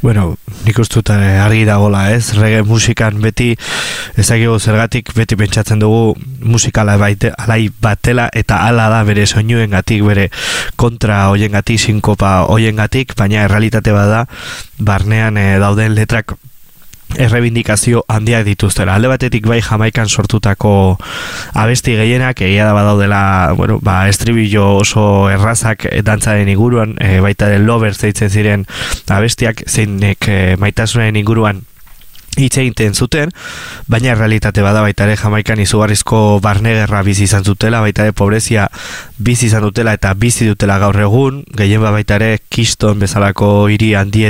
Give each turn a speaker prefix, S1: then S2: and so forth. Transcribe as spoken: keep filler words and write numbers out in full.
S1: Bueno, nik uste dut eh, argi dagola, ez? Reggae musikan beti, ezagigu zergatik, beti pentsatzen dugu musikala baite, alai batela eta hala da bere soinuengatik, bere kontra hoiengatik, sinkopa hoiengatik, baina errealitate bada barnean eh, dauden letrak errebindikazio handiak dituztela. Alde batetik bai Jamaikan sortutako abesti gehienak egia da badaudela, bueno, ba estribillo oso errazak dantzaren inguruan, e, baita den Lovers deitzen ziren abestiak zeinek e, maitasunaren inguruan hitz egiten zuten, baina errealitate bada baita ere Jamaikan izugarrizko barnegerra bizi izan zutela, baita ere pobrezia bizi izan dutela eta bizi dutela gaur egun, gehien baita ere Keystone bezalako hiri handi